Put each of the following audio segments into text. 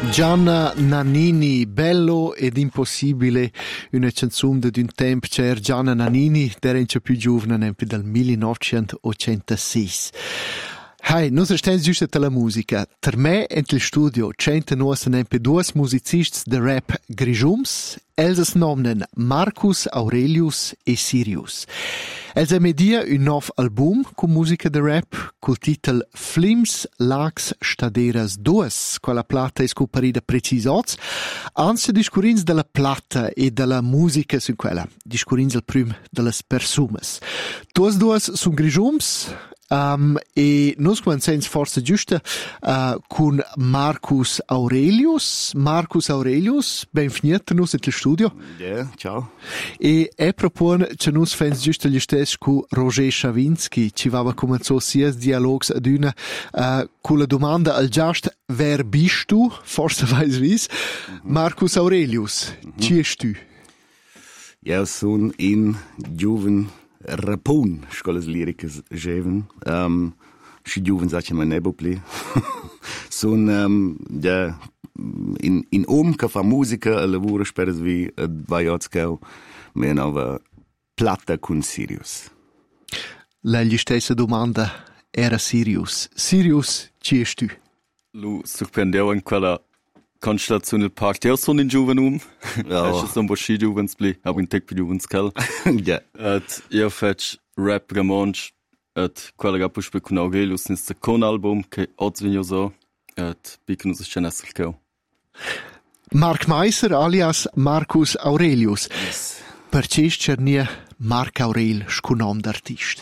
Gianna Nannini, Bello ed impossibile, una canzone di un tempo c'era Gianna Nannini, era un po' più giovane, del 1986. Hey, noi stiamo giusto alla musica. Per me, nel studio, c'è due musicisti di rap grigiums, els nomen Marcus Aurelius e Sirius. Els emedia un nuovo album con musica di rap col titolo Flims Lags Staderas 2. Quella plata è scoperta precisats. Anzi, discurrins della plata e della musica su quella. Discurrins al prim delle persumes. Due sono grigiums. E noi cominciamo forse giusto con Marcus Aurelius. Marcus Aurelius, benvenuto nel studio. Yeah, ciao. E propone che noi facciamo giusto gli stessi con Roger Schawinski. Ci va a cominciare sia dialogi ad una con la domanda al giusto, wer bist du? Forse weiß vis. Marcus Aurelius, chi es tu? Ja, sono in giovane rapun, scolas liricas jeven. Și giuven zace mai nebopli. Sun ja in ca fa musica a lavoro speres vi vaiotskau me nova plata con Sirius. La stessa domanda era Sirius. Sirius, chi es tu? Lu surpreendeu in quella constellazione del party. Io sono in giovane Io sono un po' sci giovens bli, aber in tec più giovens cal. Ja. Io faccio rap romansch. Quella che poi con Aurelius nel secondo album che oggi vengo so. Piccolo se c'è nessuno. Mark Meiser alias Marcus Aurelius. Yes. Perché c'è Marc Aurel scunom d'artist?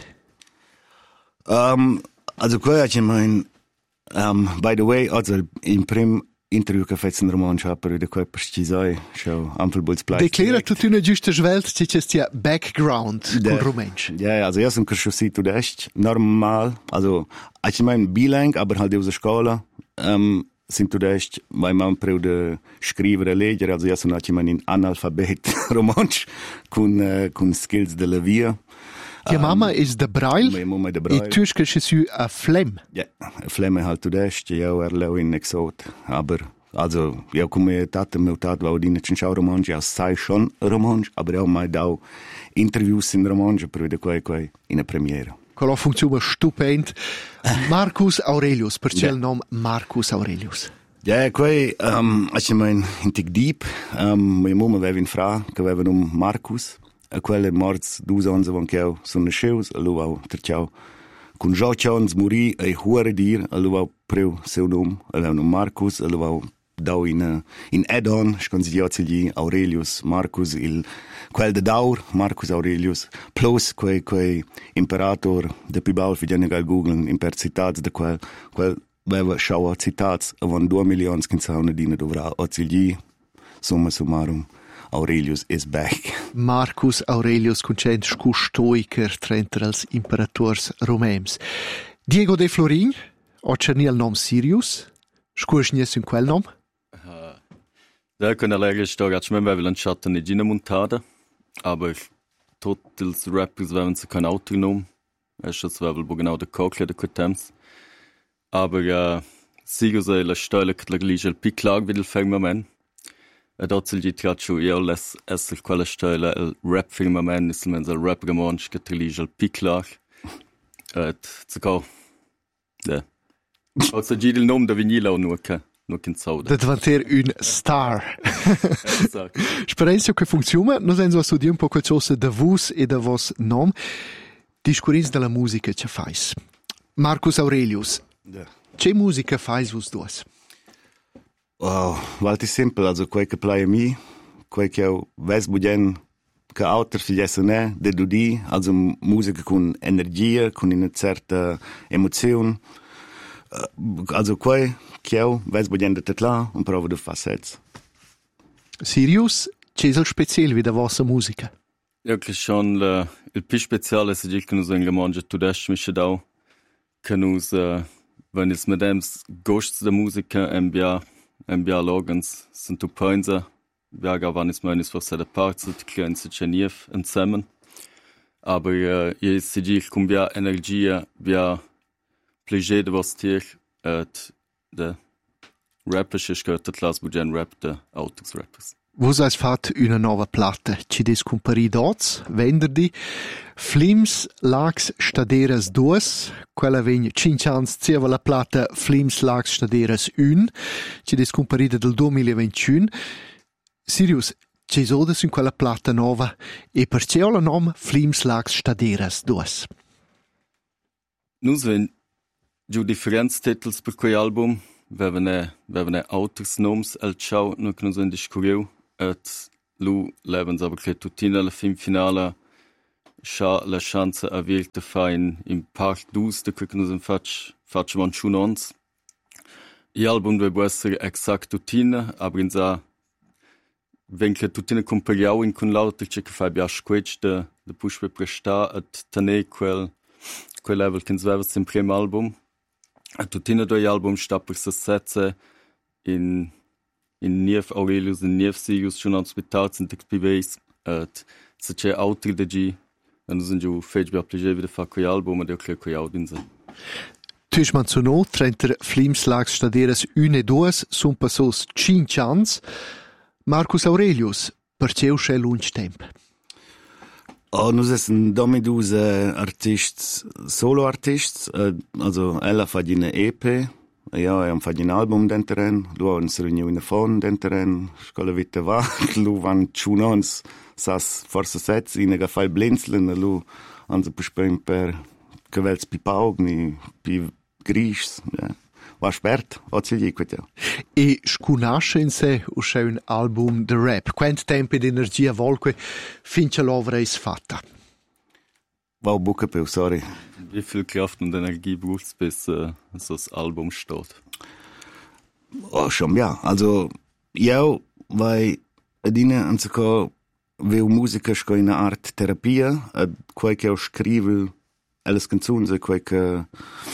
Also quella che mein by the way, also in prim interview che fai in roman per de quei precisai, schau ampel bulls play. Declara tut una giusta svelt che c'è stia background con romansch. Ja, also erst ein schon du echt normal, also ich mein bilang, aber halt aus der Schule sind du echt, weil man pro de scrivere leggere, also erst ich mein in analfabet romansch con skills de la via. Die Mama ist der Braille. Mia mamma è de Braille. E tu che su a Flem. Ja, Flem halt du echt, ja, leu in exot, aber also, ja, come tate meu tat war die nicht schau romansch, ja, sei schon romansch, aber auch mal da interviews in romansch per de quei in a premiere. Quello funziona stupend. Marcus Aurelius, perché il nome Marcus Aurelius? Ja, quei, ich mein, in tic deep, mia mamma aveva in fra, che aveva un Marcus, a quelle morts 2 anni van che sono nasceus, a lui au terciau con 18 anni morì e huore dir, a lui au preu seu nome, aveva un Marcus, a lui au dau in add-on, sconsigliati gli Aurelius Marcus, quel de daur, Marcus Aurelius, plus quei imperator de pibaul, figliane gal Google, imper citats de quel aveva schau citats, avon 2 milioni che sauna dina dovrà, ozigli, summa summarum, Aurelius is back. Marcus Aurelius concent scu stoiker trenter als imperators romems. Diego de Florin, o c'è il nome Sirius? Scuus nies in quel nome? Da kann allegra storia, ich mein, weil ein Schatten nicht in montada, aber totals Rappers werden sie kein Auto genommen. Es ist weil genau der Kokle der Kutems. Aber Sirius è la storia che la glige il piclag vid il firmament. Dort il gitraccio io les essel quella storia il rap firmament, is men il rap romansch che glige il piclag. Zucco. Ja. Also il nome da vinilo nur kein Zauder. Da davanter un star. Sperenzo che funziona, noi senso studiare un po' qualcosa da vos e da vos nom. Discorrins della musica che fais. Marcus Aurelius. Ja. Che musica fais vos duas? Wow, valti simpel, also quei che playa mi, quei che ves budien che autor figliesse ne, de dudi, also musica con energia, con una certa emozione. Also quei che ves budien de tetla, un prova de facets. Sirius, c'è il speciale wie da vostra musica? Ja, che schon il più speciale se dic che nus en romange tudesc mische dau, che nus wenn es mit dem Ghosts der Musiker MBA Logans sind tu Poinser, ja gar wann es meines für seine Parts zu klein zu Genev und zusammen. Aber je se dic cum via energia via pleger de vostir de Rappers ist gehört der Klasse Bugen Rap der Autosrappers. Vos has fat una nova plata, ci des cumpari dots, venderdi, Flims Lags Staderas 2, quella vegna 5 ans zieva la plata Flims Lags Staderas 1, ci des comparida del 2021. Sirius, ci sodas in quella plata nova e perciò la nom Flims Lags Staderas 2. Nus ven giù differents titels per quei album, vevene autors noms al ciao, no che nus en discuriu, et lu levens aber che tutina alla fin finale scha la chance aviert de fein in part 2 de che nus en faccio manchun ons. I album deve essere exakt tutina, aber in sa wenn che tutina compariau in con lauter che fai bia squetch de push per presta et tane quel level che svevas im primo album. Tutina doi album sta per se setze in Niev Aurelius, in Niev Sirius, schon an Spital sind XPBs, se c'è altri da G, e noi siamo feci per piacere di fare quei album, e anche quei audience. Tu hai menzionato, tra Flims Lags Staderas 1 e 2, sono passati 5 anni. Marcus Aurelius, perché c'è lungo tempo? Noi siamo domidus artists, solo artists, also ella fa di una EP, ja, am fatto un album denteren, lu han se reunione fon denteren, scola vite va, lu van chunons, sas forse sets in ga fai blinzeln, lu han se puspem per quevels pipaugni, pi gris, ja. Va spert, occhio quetja. E sconosce in sé uscì un album de rap. Quanto tempo ed energia volque finché l'opera è fatta? Wow, bucca più, sorry. Wie viel Kraft und Energie braucht's, bis so das Album steht? Oh, schon, ja. Also, io, vai adina, anziché, veo musica sco in art terapia, quel che io scrivo, alle canzoni, quel che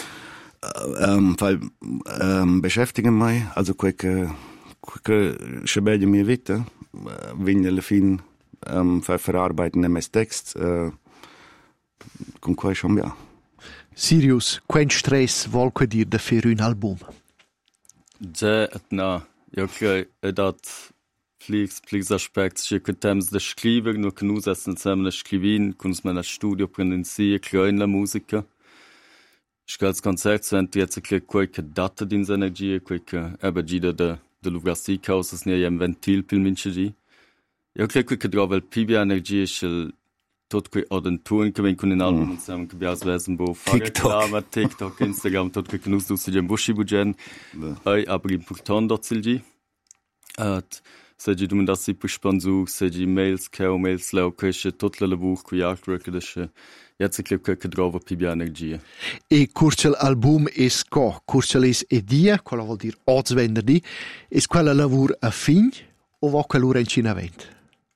beschäftigen mich, also quel che schabeglia mia vita, viene alla fine fai verarbeiten mes text, con quel schon, ja. Sirius, quant stress volque dir da fare un album? Ja, na, io credo dat fligs aspects, che che temps da scrivere, no che nus essen zusammen scrivin, con us studio prenden sie, crein la musica. Ich als Konzert zu entweder jetzt qualche Data din energie, qualche gida de luvrasi causas ne ein Ventil pil minche gi. Io credo che drova il PBA energie schel tot quei adenturen che vengono in album zusammen che bias wesen bo TikTok, Instagram tot che nus dus dem bushi bugen. Aber important dort silgi. Segi du das si puspanzu, segi mails lau che tot le buch qui artwork de jetzt che drova PBA energie. E curcel album es curcel es edia, quello vuol dire oz venderdi, es quella lavur a fin o va quell'ora in cinavent?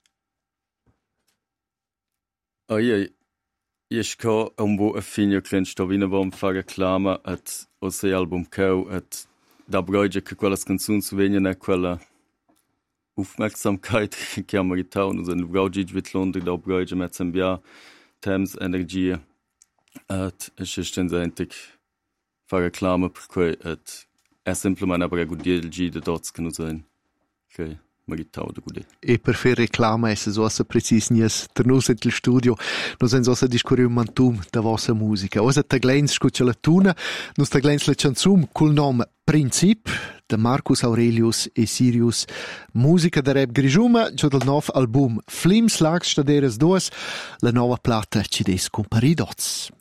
Io sco un bo a fin io clen sto vina vom fa reclama at o se album cau at da broige che quella canzone su vegna quella Aufmerksamkeit che ha meritato, und so ein Braugig mit London da broige mit Zambia Thames Energie es ist dann eigentlich fa reclama per cui è semplicemente aber gut die da dort kann sein. Okay. E per fare reclama è so asa precisnies per nus il studio nus en so asa discorriu mantum da vostra musica osa taglens scuccia la tuna nus taglens la chanzum col nom Princip de Marcus Aurelius e Sirius musica da rap grigiuma giù del nov album Flims Lags Staderas 2 la nova plata ci des comparidots.